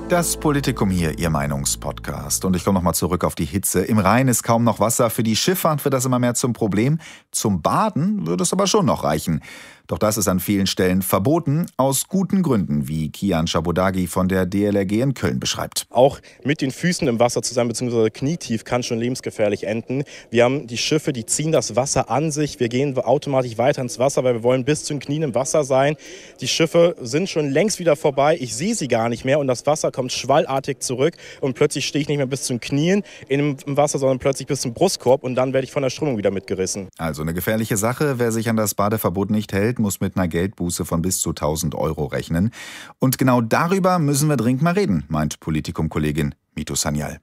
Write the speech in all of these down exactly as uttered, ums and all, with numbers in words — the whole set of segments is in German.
Das Politikum hier, Ihr Meinungspodcast. Und ich komme nochmal zurück auf die Hitze. Im Rhein ist kaum noch Wasser. Für die Schifffahrt wird das immer mehr zum Problem. Zum Baden würde es aber schon noch reichen. Doch das ist an vielen Stellen verboten, aus guten Gründen, wie Kian Schabodagi von der D L R G in Köln beschreibt. Auch mit den Füßen im Wasser zu sein, beziehungsweise knietief, kann schon lebensgefährlich enden. Wir haben die Schiffe, die ziehen das Wasser an sich. Wir gehen automatisch weiter ins Wasser, weil wir wollen bis zu den Knien im Wasser sein. Die Schiffe sind schon längst wieder vorbei. Ich sehe sie gar nicht mehr und das Wasser kommt schwallartig zurück. Und plötzlich stehe ich nicht mehr bis zu den Knien im Wasser, sondern plötzlich bis zum Brustkorb. Und dann werde ich von der Strömung wieder mitgerissen. Also eine gefährliche Sache. Wer sich an das Badeverbot nicht hält, muss mit einer Geldbuße von bis zu tausend Euro rechnen. Und genau darüber müssen wir dringend mal reden, meint Politikum-Kollegin Mitu Sanyal.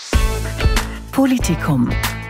Politikum.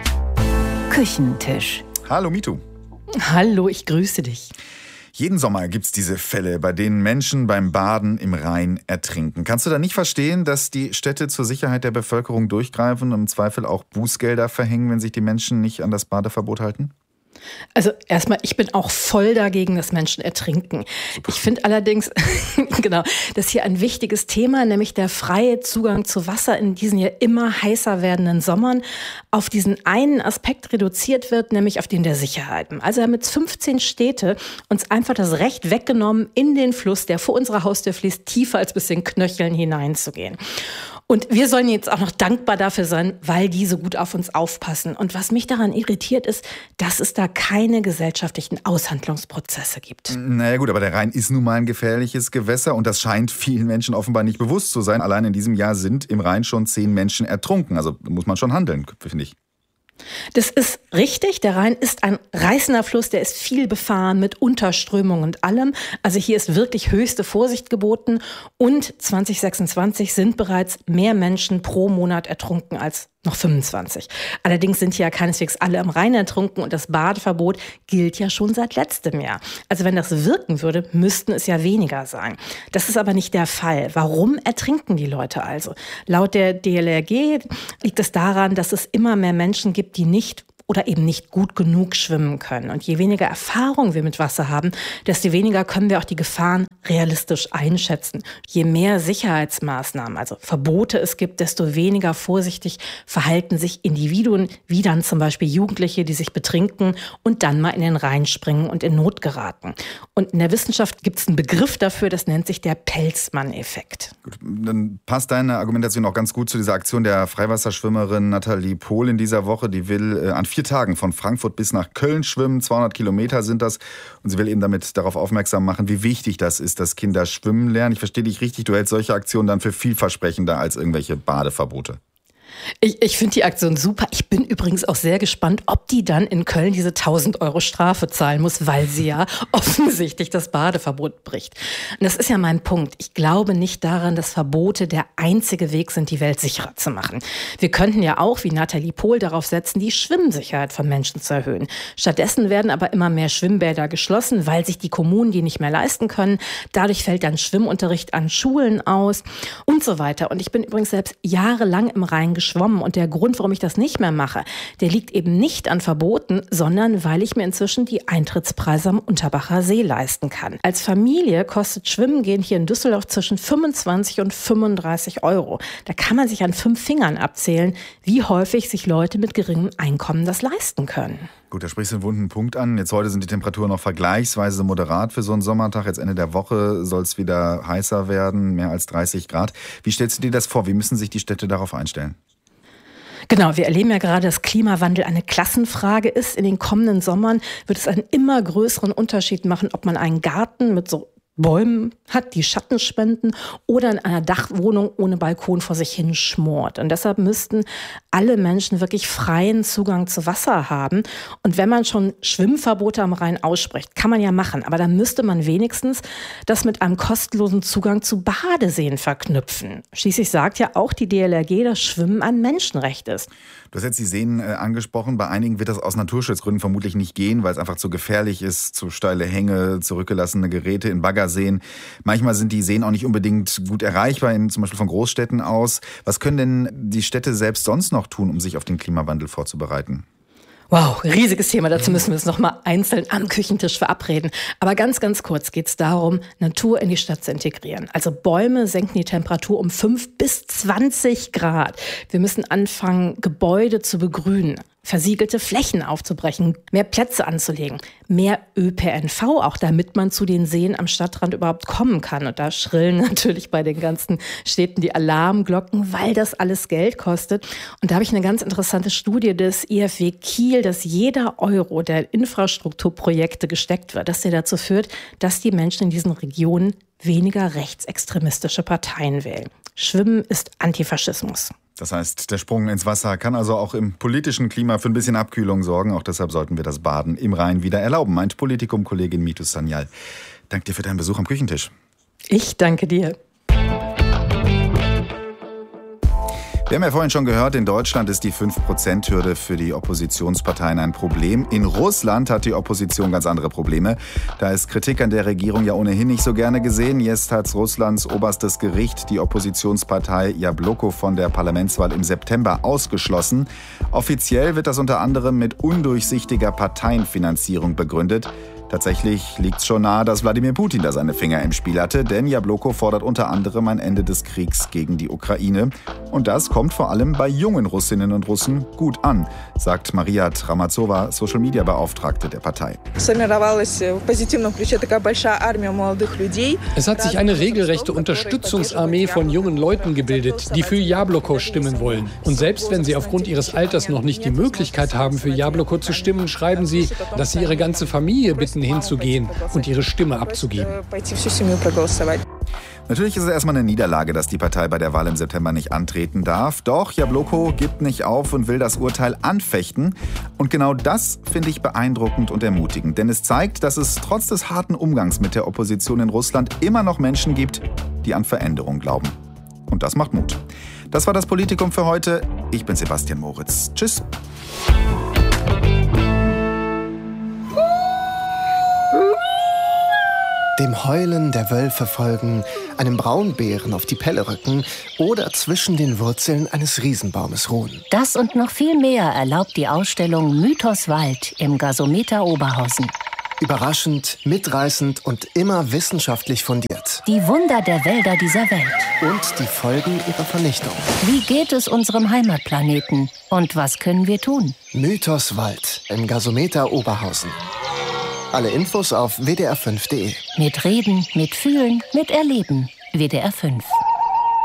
Küchentisch. Hallo Mitu. Hallo, ich grüße dich. Jeden Sommer gibt es diese Fälle, bei denen Menschen beim Baden im Rhein ertrinken. Kannst du da nicht verstehen, dass die Städte zur Sicherheit der Bevölkerung durchgreifen und im Zweifel auch Bußgelder verhängen, wenn sich die Menschen nicht an das Badeverbot halten? Also erstmal, ich bin auch voll dagegen, dass Menschen ertrinken. Super. Ich finde allerdings, genau, dass hier ein wichtiges Thema, nämlich der freie Zugang zu Wasser in diesen ja immer heißer werdenden Sommern, auf diesen einen Aspekt reduziert wird, nämlich auf den der Sicherheit. Also haben jetzt fünfzehn Städte uns einfach das Recht weggenommen, in den Fluss, der vor unserer Haustür fließt, tiefer als bis in den Knöcheln hineinzugehen. Und wir sollen jetzt auch noch dankbar dafür sein, weil die so gut auf uns aufpassen. Und was mich daran irritiert ist, dass es da keine gesellschaftlichen Aushandlungsprozesse gibt. Naja gut, aber der Rhein ist nun mal ein gefährliches Gewässer und das scheint vielen Menschen offenbar nicht bewusst zu sein. Allein in diesem Jahr sind im Rhein schon zehn Menschen ertrunken. Also muss man schon handeln, finde ich. Das ist richtig. Der Rhein ist ein reißender Fluss, der ist viel befahren mit Unterströmung und allem. Also hier ist wirklich höchste Vorsicht geboten. Und zwanzig sechsundzwanzig sind bereits mehr Menschen pro Monat ertrunken als noch fünfundzwanzig. Allerdings sind hier ja keineswegs alle am Rhein ertrunken und das Badeverbot gilt ja schon seit letztem Jahr. Also wenn das wirken würde, müssten es ja weniger sein. Das ist aber nicht der Fall. Warum ertrinken die Leute also? Laut der D L R G liegt es daran, dass es immer mehr Menschen gibt, die nicht oder eben nicht gut genug schwimmen können. Und je weniger Erfahrung wir mit Wasser haben, desto weniger können wir auch die Gefahren realistisch einschätzen. Je mehr Sicherheitsmaßnahmen, also Verbote es gibt, desto weniger vorsichtig verhalten sich Individuen, wie dann zum Beispiel Jugendliche, die sich betrinken und dann mal in den Rhein springen und in Not geraten. Und in der Wissenschaft gibt es einen Begriff dafür, das nennt sich der Pelzmann-Effekt. Gut, dann passt deine Argumentation auch ganz gut zu dieser Aktion der Freiwasserschwimmerin Nathalie Pohl in dieser Woche. Die will äh, an vier Tagen von Frankfurt bis nach Köln schwimmen. zweihundert Kilometer sind das. Und sie will eben damit darauf aufmerksam machen, wie wichtig das ist, dass Kinder schwimmen lernen. Ich verstehe dich richtig, du hältst solche Aktionen dann für vielversprechender als irgendwelche Badeverbote. Ich, ich finde die Aktion super. Ich bin übrigens auch sehr gespannt, ob die dann in Köln diese tausend Euro Strafe zahlen muss, weil sie ja offensichtlich das Badeverbot bricht. Und das ist ja mein Punkt. Ich glaube nicht daran, dass Verbote der einzige Weg sind, die Welt sicherer zu machen. Wir könnten ja auch, wie Nathalie Pohl, darauf setzen, die Schwimmsicherheit von Menschen zu erhöhen. Stattdessen werden aber immer mehr Schwimmbäder geschlossen, weil sich die Kommunen die nicht mehr leisten können. Dadurch fällt dann Schwimmunterricht an Schulen aus und so weiter. Und ich bin übrigens selbst jahrelang im Rhein geschwommen. Und der Grund, warum ich das nicht mehr mache, der liegt eben nicht an Verboten, sondern weil ich mir inzwischen die Eintrittspreise am Unterbacher See leisten kann. Als Familie kostet Schwimmen gehen hier in Düsseldorf zwischen fünfundzwanzig und fünfunddreißig Euro. Da kann man sich an fünf Fingern abzählen, wie häufig sich Leute mit geringem Einkommen das leisten können. Gut, da sprichst du einen wunden Punkt an. Jetzt heute sind die Temperaturen noch vergleichsweise moderat für so einen Sommertag. Jetzt Ende der Woche soll es wieder heißer werden, mehr als dreißig Grad. Wie stellst du dir das vor? Wie müssen sich die Städte darauf einstellen? Genau, wir erleben ja gerade, dass Klimawandel eine Klassenfrage ist. In den kommenden Sommern wird es einen immer größeren Unterschied machen, ob man einen Garten mit so Bäumen hat, die Schatten spenden, oder in einer Dachwohnung ohne Balkon vor sich hin schmort. Und deshalb müssten alle Menschen wirklich freien Zugang zu Wasser haben. Und wenn man schon Schwimmverbote am Rhein ausspricht, kann man ja machen. Aber dann müsste man wenigstens das mit einem kostenlosen Zugang zu Badeseen verknüpfen. Schließlich sagt ja auch die D L R G, dass Schwimmen ein Menschenrecht ist. Du hast jetzt die Seen äh, angesprochen. Bei einigen wird das aus Naturschutzgründen vermutlich nicht gehen, weil es einfach zu gefährlich ist, zu steile Hänge, zurückgelassene Geräte in Baggerseen. Manchmal sind die Seen auch nicht unbedingt gut erreichbar, in, zum Beispiel von Großstädten aus. Was können denn die Städte selbst sonst noch tun, um sich auf den Klimawandel vorzubereiten? Wow, riesiges Thema. Dazu müssen wir uns noch mal einzeln am Küchentisch verabreden. Aber ganz, ganz kurz geht es darum, Natur in die Stadt zu integrieren. Also Bäume senken die Temperatur um fünf bis zwanzig Grad. Wir müssen anfangen, Gebäude zu begrünen, versiegelte Flächen aufzubrechen, mehr Plätze anzulegen, mehr Ö P N V, auch damit man zu den Seen am Stadtrand überhaupt kommen kann. Und da schrillen natürlich bei den ganzen Städten die Alarmglocken, weil das alles Geld kostet. Und da habe ich eine ganz interessante Studie des I F W Kiel, dass jeder Euro, der in Infrastrukturprojekte gesteckt wird, dass der dazu führt, dass die Menschen in diesen Regionen weniger rechtsextremistische Parteien wählen. Schwimmen ist Antifaschismus. Das heißt, der Sprung ins Wasser kann also auch im politischen Klima für ein bisschen Abkühlung sorgen. Auch deshalb sollten wir das Baden im Rhein wieder erlauben, meint Politikum-Kollegin Mitu Sanyal. Danke dir für deinen Besuch am Küchentisch. Ich danke dir. Wir haben ja vorhin schon gehört, in Deutschland ist die fünf Prozent Hürde für die Oppositionsparteien ein Problem. In Russland hat die Opposition ganz andere Probleme. Da ist Kritik an der Regierung ja ohnehin nicht so gerne gesehen. Jetzt hat Russlands oberstes Gericht die Oppositionspartei Jabloko von der Parlamentswahl im September ausgeschlossen. Offiziell wird das unter anderem mit undurchsichtiger Parteienfinanzierung begründet. Tatsächlich liegt es schon nahe, dass Wladimir Putin da seine Finger im Spiel hatte, denn Jabloko fordert unter anderem ein Ende des Kriegs gegen die Ukraine. Und das kommt vor allem bei jungen Russinnen und Russen gut an, sagt Maria Tramazowa, Social-Media-Beauftragte der Partei. Es hat sich eine regelrechte Unterstützungsarmee von jungen Leuten gebildet, die für Jabloko stimmen wollen. Und selbst wenn sie aufgrund ihres Alters noch nicht die Möglichkeit haben, für Jabloko zu stimmen, schreiben sie, dass sie ihre ganze Familie bitten, hinzugehen und ihre Stimme abzugeben. Natürlich ist es erstmal eine Niederlage, dass die Partei bei der Wahl im September nicht antreten darf. Doch Jabloko gibt nicht auf und will das Urteil anfechten. Und genau das finde ich beeindruckend und ermutigend. Denn es zeigt, dass es trotz des harten Umgangs mit der Opposition in Russland immer noch Menschen gibt, die an Veränderung glauben. Und das macht Mut. Das war das Politikum für heute. Ich bin Sebastian Moritz. Tschüss. Dem Heulen der Wölfe folgen, einem Braunbären auf die Pelle rücken oder zwischen den Wurzeln eines Riesenbaumes ruhen. Das und noch viel mehr erlaubt die Ausstellung Mythos Wald im Gasometer Oberhausen. Überraschend, mitreißend und immer wissenschaftlich fundiert. Die Wunder der Wälder dieser Welt. Und die Folgen ihrer Vernichtung. Wie geht es unserem Heimatplaneten? Und was können wir tun? Mythos Wald im Gasometer Oberhausen. Alle Infos auf w d r fünf punkt d e. Mit Reden, mit Fühlen, mit Erleben. W D R fünf.